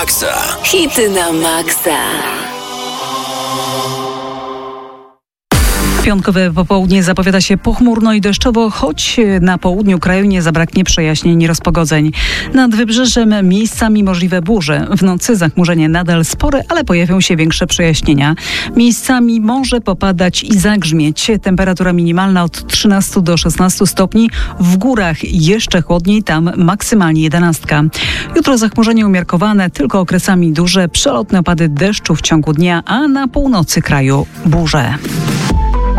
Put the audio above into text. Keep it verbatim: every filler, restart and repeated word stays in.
Maksa. Hity na maksa. Piątkowe popołudnie zapowiada się pochmurno i deszczowo, choć na południu kraju nie zabraknie przejaśnień i rozpogodzeń. Nad wybrzeżem miejscami możliwe burze. W nocy zachmurzenie nadal spore, ale pojawią się większe przejaśnienia. Miejscami może popadać i zagrzmieć. Temperatura minimalna od trzynastu do szesnastu stopni. W górach jeszcze chłodniej, tam maksymalnie jedenastka. Jutro zachmurzenie umiarkowane, tylko okresami duże, przelotne opady deszczu w ciągu dnia, a na północy kraju burze.